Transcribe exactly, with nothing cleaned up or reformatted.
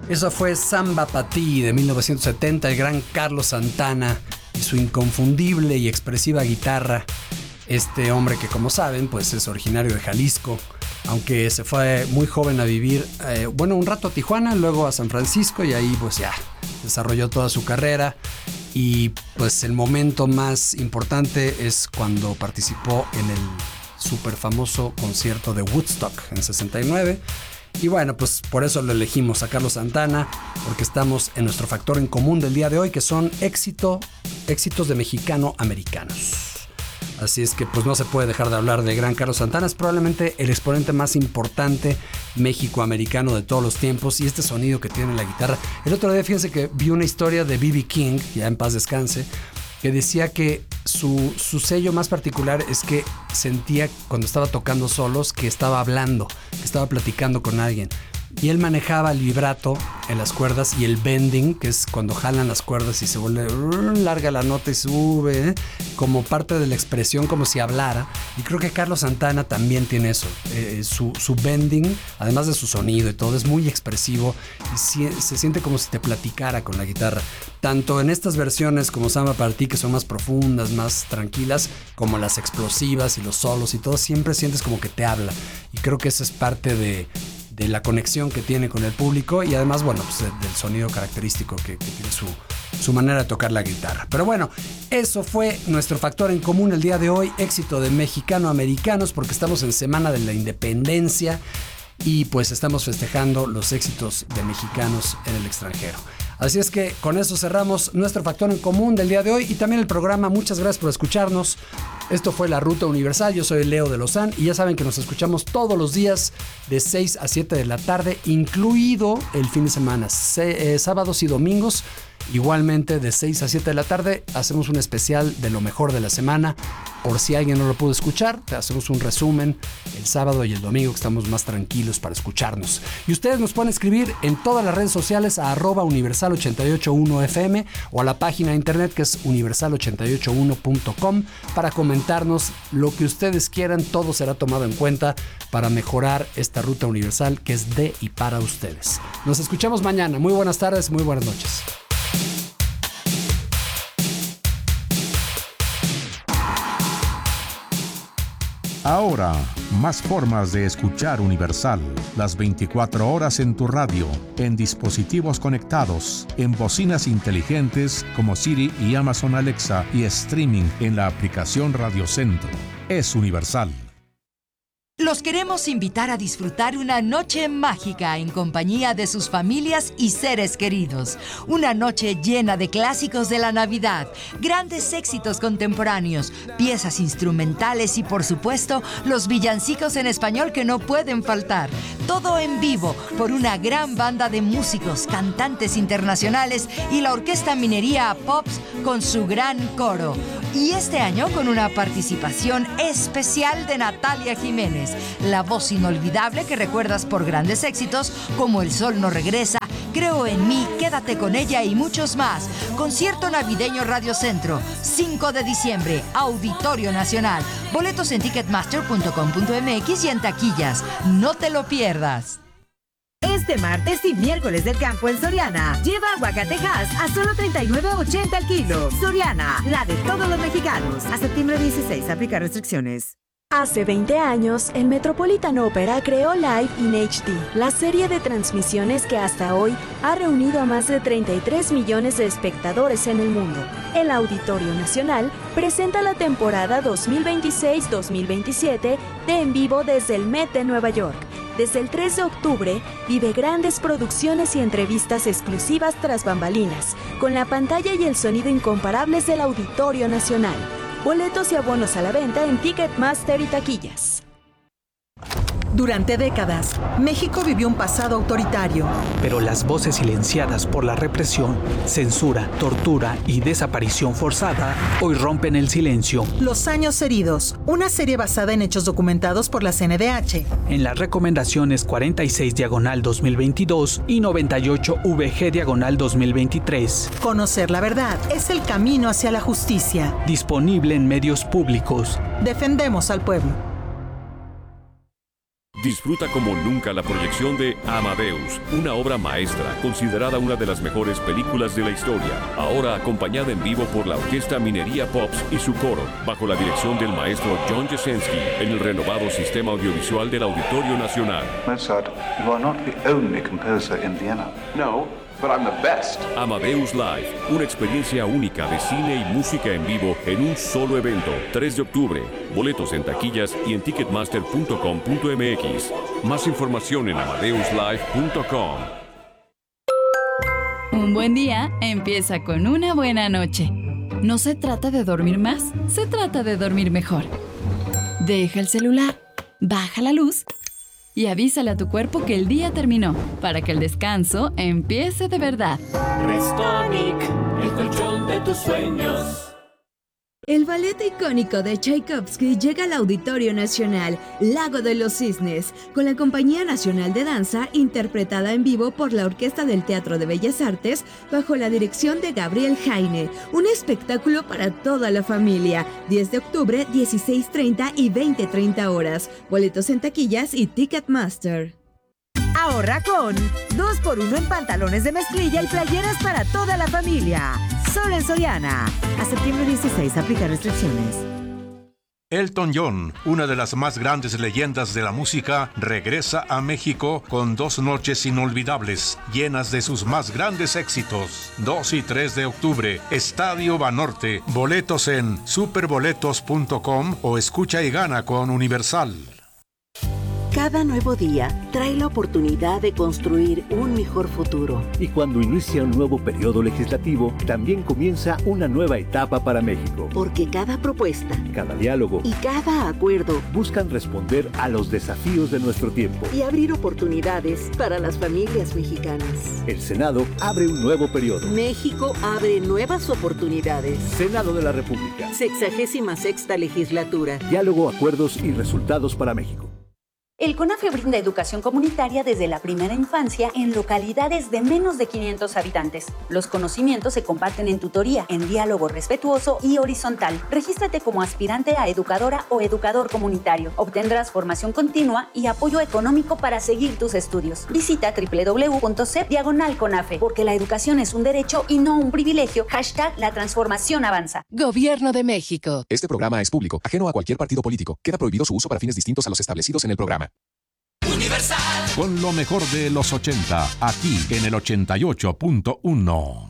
Esa fue Samba Pa' Ti de mil novecientos setenta, el gran Carlos Santana y su inconfundible y expresiva guitarra. Este hombre que, como saben, pues es originario de Jalisco, aunque se fue muy joven a vivir, eh, bueno, un rato a Tijuana, luego a San Francisco, y ahí pues ya desarrolló toda su carrera. Y pues el momento más importante es cuando participó en el súper famoso concierto de Woodstock en sesenta y nueve. Y bueno, pues por eso lo elegimos a Carlos Santana, porque estamos en nuestro factor en común del día de hoy, que son éxito, éxitos de mexicano-americanos. Así es que pues no se puede dejar de hablar de gran Carlos Santana. Es probablemente el exponente más importante méxico-americano de todos los tiempos, y este sonido que tiene la guitarra. El otro día, fíjense que vi una historia de B B King, ya en paz descanse, que decía que su, su sello más particular es que sentía cuando estaba tocando solos que estaba hablando, que estaba platicando con alguien. Y él manejaba el vibrato en las cuerdas y el bending, que es cuando jalan las cuerdas y se vuelve larga la nota y sube, ¿eh? Como parte de la expresión, como si hablara. Y creo que Carlos Santana también tiene eso. Eh, su, su bending, además de su sonido y todo, es muy expresivo y si, se siente como si te platicara con la guitarra. Tanto en estas versiones como Samba Pa' Ti, que son más profundas, más tranquilas, como las explosivas y los solos y todo, siempre sientes como que te habla. Y creo que esa es parte de... de la conexión que tiene con el público, y además, bueno, pues del sonido característico que, que tiene su, su manera de tocar la guitarra. Pero bueno, eso fue nuestro factor en común el día de hoy, éxito de mexicano-americanos, porque estamos en Semana de la Independencia y pues estamos festejando los éxitos de mexicanos en el extranjero. Así es que con eso cerramos nuestro factor en común del día de hoy y también el programa. Muchas gracias por escucharnos. Esto fue La Ruta Universal. Yo soy Leo de Lozán y ya saben que nos escuchamos todos los días de seis a siete de la tarde, incluido el fin de semana, se, eh, sábados y domingos. Igualmente de seis a siete de la tarde hacemos un especial de lo mejor de la semana. Por si alguien no lo pudo escuchar, te hacemos un resumen el sábado y el domingo, que estamos más tranquilos para escucharnos. Y ustedes nos pueden escribir en todas las redes sociales a arroba universal ochenta y ocho punto uno F M o a la página de internet que es universal ochenta y ocho uno punto com para comentarnos lo que ustedes quieran. Todo será tomado en cuenta para mejorar esta ruta universal que es de y para ustedes. Nos escuchamos mañana. Muy buenas tardes, muy buenas noches. Ahora, más formas de escuchar Universal. Las veinticuatro horas en tu radio, en dispositivos conectados, en bocinas inteligentes como Siri y Amazon Alexa y streaming en la aplicación Radio Centro. Es Universal. Los queremos invitar a disfrutar una noche mágica en compañía de sus familias y seres queridos. Una noche llena de clásicos de la Navidad, grandes éxitos contemporáneos, piezas instrumentales y, por supuesto, los villancicos en español que no pueden faltar. Todo en vivo por una gran banda de músicos, cantantes internacionales y la Orquesta Minería Pops con su gran coro. Y este año con una participación especial de Natalia Jiménez, la voz inolvidable que recuerdas por grandes éxitos como El Sol No Regresa, Creo en Mí, Quédate con Ella y muchos más. Concierto navideño Radio Centro, cinco de diciembre, Auditorio Nacional. Boletos en ticketmaster punto com punto m x y en taquillas. No te lo pierdas. Este martes y miércoles del campo en Soriana. Lleva aguacatejas a solo treinta y nueve ochenta al kilo. Soriana, la de todos los mexicanos. A septiembre dieciséis, aplica restricciones. Hace veinte años, el Metropolitan Opera creó Live in H D, la serie de transmisiones que hasta hoy ha reunido a más de treinta y tres millones de espectadores en el mundo. El Auditorio Nacional presenta la temporada dos mil veintiséis dos mil veintisiete de En Vivo desde el Met de Nueva York. Desde el tres de octubre, vive grandes producciones y entrevistas exclusivas tras bambalinas, con la pantalla y el sonido incomparables del Auditorio Nacional. Boletos y abonos a la venta en Ticketmaster y taquillas. Durante décadas, México vivió un pasado autoritario. Pero las voces silenciadas por la represión, censura, tortura y desaparición forzada hoy rompen el silencio. Los Años Heridos, una serie basada en hechos documentados por la C N D H. En las recomendaciones cuarenta y seis diagonal dos mil veintidós y noventa y ocho V G diagonal dos mil veintitrés. Conocer la verdad es el camino hacia la justicia. Disponible en medios públicos. Defendemos al pueblo. Disfruta como nunca la proyección de Amadeus, una obra maestra considerada una de las mejores películas de la historia. Ahora acompañada en vivo por la Orquesta Minería Pops y su coro, bajo la dirección del maestro John Jasenski, en el renovado sistema audiovisual del Auditorio Nacional. Mozart, you are not the only composer in Vienna. No, but I'm the best. Amadeus Live, una experiencia única de cine y música en vivo en un solo evento. tres de octubre. Boletos en taquillas y en ticketmaster punto com punto m x. Más información en amadeus live punto com. Un buen día empieza con una buena noche. No se trata de dormir más, se trata de dormir mejor. Deja el celular, baja la luz y avísale a tu cuerpo que el día terminó, para que el descanso empiece de verdad. Restonic, el colchón de tus sueños. El ballet icónico de Tchaikovsky llega al Auditorio Nacional, Lago de los Cisnes, con la Compañía Nacional de Danza, interpretada en vivo por la Orquesta del Teatro de Bellas Artes, bajo la dirección de Gabriel Heine. Un espectáculo para toda la familia. diez de octubre, dieciséis treinta y veinte treinta horas. Boletos en taquillas y Ticketmaster. Ahorra con dos por uno en pantalones de mezclilla y playeras para toda la familia. Solo en Soriana. A septiembre dieciséis, aplica restricciones. Elton John, una de las más grandes leyendas de la música, regresa a México con dos noches inolvidables, llenas de sus más grandes éxitos. dos y tres de octubre, Estadio Banorte. Boletos en superboletos punto com o escucha y gana con Universal. Cada nuevo día trae la oportunidad de construir un mejor futuro. Y cuando inicia un nuevo periodo legislativo, también comienza una nueva etapa para México. Porque cada propuesta, cada diálogo y cada acuerdo buscan responder a los desafíos de nuestro tiempo y abrir oportunidades para las familias mexicanas. El Senado abre un nuevo periodo. México abre nuevas oportunidades. Senado de la República. Sexagésima sexta legislatura. Diálogo, acuerdos y resultados para México. El CONAFE brinda educación comunitaria desde la primera infancia en localidades de menos de quinientos habitantes. Los conocimientos se comparten en tutoría, en diálogo respetuoso y horizontal. Regístrate como aspirante a educadora o educador comunitario. Obtendrás formación continua y apoyo económico para seguir tus estudios. Visita doble u doble u doble u punto c e p diagonal CONAFE, porque la educación es un derecho y no un privilegio. Hashtag la transformación avanza. Gobierno de México. Este programa es público, ajeno a cualquier partido político. Queda prohibido su uso para fines distintos a los establecidos en el programa. Universal. Con lo mejor de los ochenta, aquí en el ochenta y ocho punto uno.